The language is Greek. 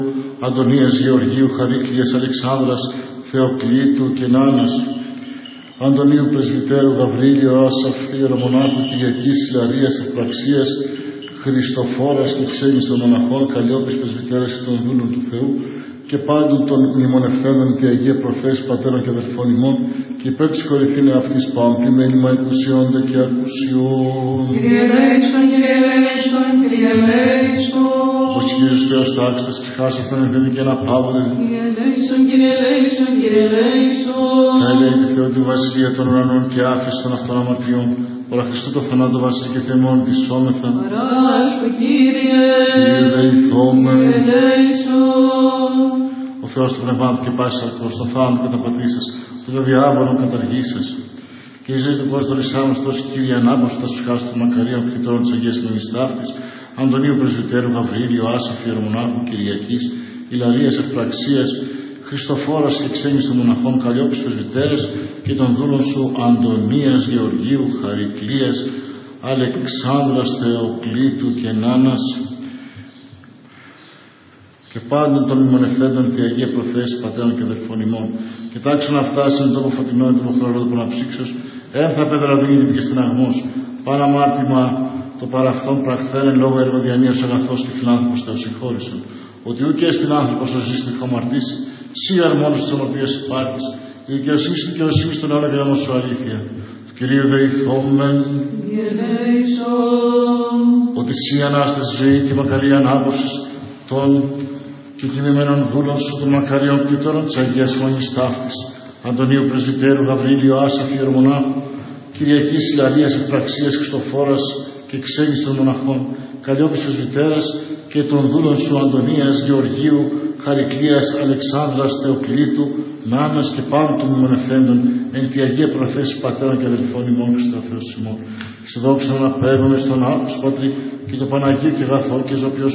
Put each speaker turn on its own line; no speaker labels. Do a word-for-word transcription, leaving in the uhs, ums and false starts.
Αντωνίας Γεωργίου, Χαρίκλειας, Αλεξάνδρας, Θεοκλήτου και Νάνας, Αντωνίου Πρεσβυτέρου, Γαβρίλιο, Άσαφ, Ιερομονάχου, Κυριακής, Ηλαρίας, Ευπραξίας, Χριστοφόρας και ξένης των μοναχών, Καλλιόπης Πρεσβυτέρας των δούλων του Θεού, και πάντων των μνημονευθέντων και Αγία Προφές, πατέρων και αδελφών ημών, και υπέρ της κορυφήνε αυτής πάμπλημένη μα εκουσιώνται και ακουσιών.
Κύριε ελέησον, Κύριε ελέησον, Κύριε ελέησον.
Ο Κύριος Θεός τάξτας, ψυχάς αυτόν ενθένει και ένα πάβολε.
Κύριε ελέησον, Κύριε ελέησον, Κύριε ελέησον.
Τα ελέη του Θεού τη βασιλεία των ουρανών και άφηση των αυτών αμαρτιών. Ωρα Χριστού το θανάτο βασίλη και θεμόν της σώμεθα.
Παράσχω, Κύριε.
Κύριε δεηθώμε.
Κύριε ελέησον.
Ο Θεός του πνευμάτου και πάση αρκός, το θάνατο καταπατήσας, το διάβολο καταργήσας. Και η ζωή του κόσμου ρισάμος τόσο Κύριε ανάπαυση τα σουχάς του Μακαρίων κτητών της Αγίας Μεμιστάφτης, Αντωνίου Πρεσβυτέρου, Γαβρίλιο, Άσαφ, Ιερομονάχου, Κυριακής, Ηλαρίας, Ευπραξίας, Χριστοφόρας και ξένης των μοναχών, Καλλιόπης Πρεσβυτέρες και των δούλων σου Αντωνίας Γεωργίου, Χαρικλίας, Αλεξάνδρας, Θεοκλήτου και Νάνας, και πάντων των μνημονευθέντων τη Αγία Προφέση πατέρων και αδελφών ημών. Και τάξουν να φτάσει εν τόπο φωτεινό εν τόπο χλωρό του αναψύξεως, ένθα πεδραδίνη και στεναγμός, πάνω αμάρτημα το παραυτόν πραχθέν εν λόγω εργοδιανίας αγαθός και φιλάνθρωπος θεοσυγχώρησον. Ότι ούκε στην άνθρωπος ο ζήστη χαμαρτήσει, σύ αρμόνος της αμαρτίας υπάρχεις, η δικαιοσύνη σου δικαιοσύνη στον αιώνα και γραμμό σου αλήθεια. Του Κυρίου δεηθόμεν, ότι σύ ανάσταση ζωή και μακαρία ανάπαυσης των και τιμημένων δούλων σου των μακαριών κτητώρων της Αγίας Φωνής Ταύτης, Αντωνίου Πρεσβυτέρου, Γαβρίλιο, Άσαφ, Ιερομονάχου, Κυριακής, Ηλαρίας, Ευπραξίας, Χριστοφόρας και ξένης των μοναχών, Καλλιόπης Πρεσβυτέρας και των δούλων σου Αντωνίας, Γεωργίου, Χαρικλίας, Αλεξάνδρας, Θεοκλήτου, Νάνας και πάντων των μνημονευθέντων εν τη Αγία Προφέση πατέρων και αδελφών ημών Χριστό Θεός ημών. Σε δόξα να παίρνουμε στον Άπος Πατρί και το Παναγίο και αγαθό και ζωοποιός